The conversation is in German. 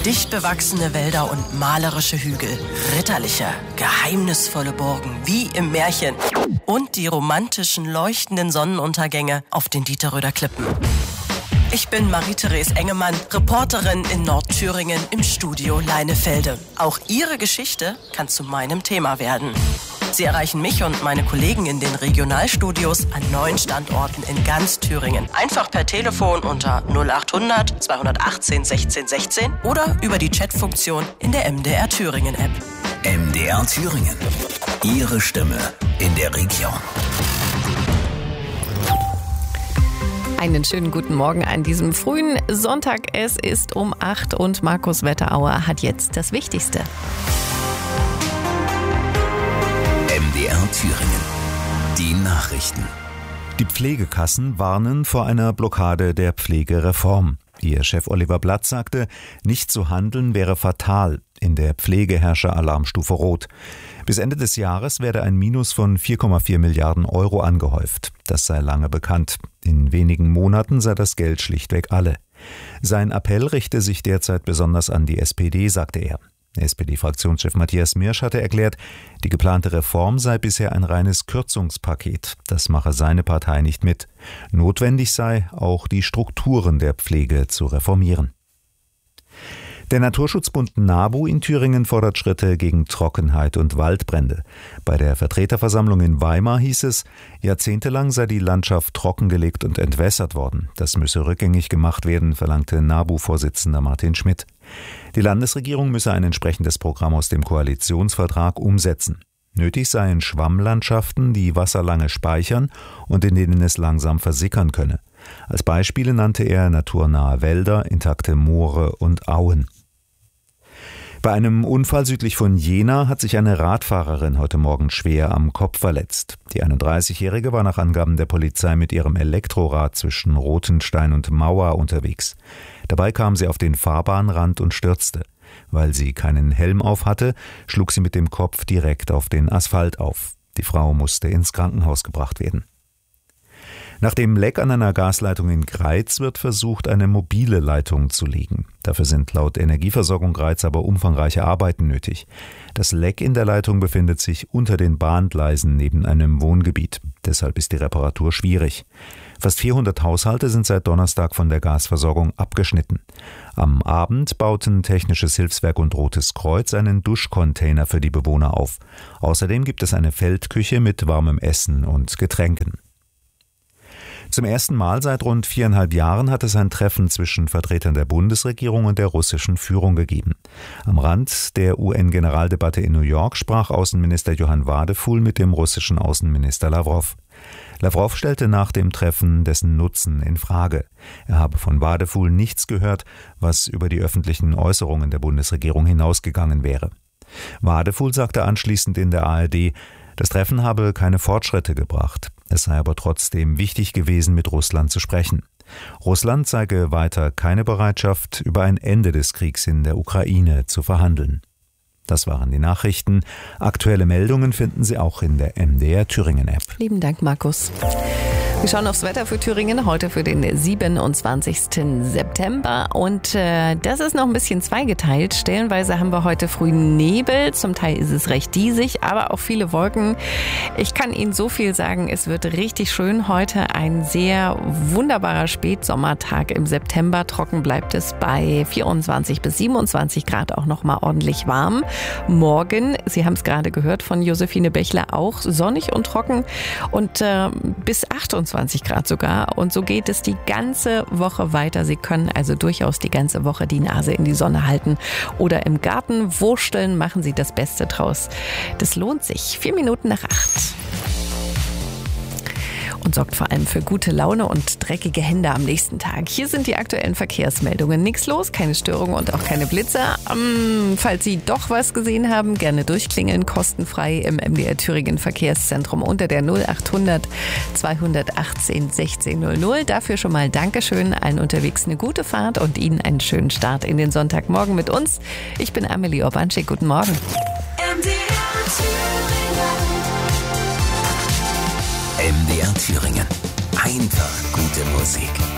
Dicht bewachsene Wälder und malerische Hügel, ritterliche, geheimnisvolle Burgen wie im Märchen und die romantischen, leuchtenden Sonnenuntergänge auf den Dieterröder Klippen. Ich bin Marie-Therese Engemann, Reporterin in Nordthüringen im Studio Leinefelde. Auch Ihre Geschichte kann zu meinem Thema werden. Sie erreichen mich und meine Kollegen in den Regionalstudios an 9 Standorten in ganz Thüringen. Einfach per Telefon unter 0800 218 16 16 oder über die Chatfunktion in der MDR Thüringen App. MDR Thüringen. Ihre Stimme in der Region. Einen schönen guten Morgen an diesem frühen Sonntag. Es ist um 8 und Markus Wetterauer hat jetzt das Wichtigste. MDR Thüringen. Die Nachrichten. Die Pflegekassen warnen vor einer Blockade der Pflegereform. Ihr Chef Oliver Blatt sagte, nicht zu handeln wäre fatal. In der Pflege herrsche Alarmstufe Rot. Bis Ende des Jahres werde ein Minus von 4,4 Milliarden Euro angehäuft. Das sei lange bekannt. In wenigen Monaten sei das Geld schlichtweg alle. Sein Appell richte sich derzeit besonders an die SPD, sagte er. SPD-Fraktionschef Matthias Mirsch hatte erklärt, die geplante Reform sei bisher ein reines Kürzungspaket. Das mache seine Partei nicht mit. Notwendig sei, auch die Strukturen der Pflege zu reformieren. Der Naturschutzbund NABU in Thüringen fordert Schritte gegen Trockenheit und Waldbrände. Bei der Vertreterversammlung in Weimar hieß es, jahrzehntelang sei die Landschaft trockengelegt und entwässert worden. Das müsse rückgängig gemacht werden, verlangte NABU-Vorsitzender Martin Schmidt. Die Landesregierung müsse ein entsprechendes Programm aus dem Koalitionsvertrag umsetzen. Nötig seien Schwammlandschaften, die Wasser lange speichern und in denen es langsam versickern könne. Als Beispiele nannte er naturnahe Wälder, intakte Moore und Auen. Bei einem Unfall südlich von Jena hat sich eine Radfahrerin heute Morgen schwer am Kopf verletzt. Die 31-Jährige war nach Angaben der Polizei mit ihrem Elektrorad zwischen Rothenstein und Mauer unterwegs. Dabei kam sie auf den Fahrbahnrand und stürzte. Weil sie keinen Helm auf hatte, schlug sie mit dem Kopf direkt auf den Asphalt auf. Die Frau musste ins Krankenhaus gebracht werden. Nach dem Leck an einer Gasleitung in Greiz wird versucht, eine mobile Leitung zu legen. Dafür sind laut Energieversorgung Greiz aber umfangreiche Arbeiten nötig. Das Leck in der Leitung befindet sich unter den Bahngleisen neben einem Wohngebiet. Deshalb ist die Reparatur schwierig. Fast 400 Haushalte sind seit Donnerstag von der Gasversorgung abgeschnitten. Am Abend bauten Technisches Hilfswerk und Rotes Kreuz einen Duschcontainer für die Bewohner auf. Außerdem gibt es eine Feldküche mit warmem Essen und Getränken. Zum ersten Mal seit rund 4,5 Jahren hat es ein Treffen zwischen Vertretern der Bundesregierung und der russischen Führung gegeben. Am Rand der UN-Generaldebatte in New York sprach Außenminister Johann Wadefuhl mit dem russischen Außenminister Lawrow. Lawrow stellte nach dem Treffen dessen Nutzen in Frage. Er habe von Wadefuhl nichts gehört, was über die öffentlichen Äußerungen der Bundesregierung hinausgegangen wäre. Wadefuhl sagte anschließend in der ARD, das Treffen habe keine Fortschritte gebracht. Es sei aber trotzdem wichtig gewesen, mit Russland zu sprechen. Russland zeige weiter keine Bereitschaft, über ein Ende des Kriegs in der Ukraine zu verhandeln. Das waren die Nachrichten. Aktuelle Meldungen finden Sie auch in der MDR Thüringen App. Lieben Dank, Markus. Wir schauen aufs Wetter für Thüringen, heute für den 27. September. Und das ist noch ein bisschen zweigeteilt. Stellenweise haben wir heute früh Nebel, zum Teil ist es recht diesig, aber auch viele Wolken. Ich kann Ihnen so viel sagen, es wird richtig schön heute. Ein sehr wunderbarer Spätsommertag im September. Trocken bleibt es bei 24 bis 27 Grad, auch noch mal ordentlich warm. Morgen, Sie haben es gerade gehört von Josephine Bechler, auch sonnig und trocken und bis 28 Grad sogar. Und so geht es die ganze Woche weiter. Sie können also durchaus die ganze Woche die Nase in die Sonne halten oder im Garten wursteln. Machen Sie das Beste draus. Das lohnt sich. 4 Minuten nach 8. Und sorgt vor allem für gute Laune und dreckige Hände am nächsten Tag. Hier sind die aktuellen Verkehrsmeldungen. Nichts los, keine Störungen und auch keine Blitze. Falls Sie doch was gesehen haben, gerne durchklingeln, kostenfrei im MDR Thüringen Verkehrszentrum unter der 0800 218 1600. Dafür schon mal Dankeschön, allen unterwegs eine gute Fahrt und Ihnen einen schönen Start in den Sonntagmorgen mit uns. Ich bin Amelie Orbanschik, guten Morgen. MDR Thüringen. Einfach gute Musik.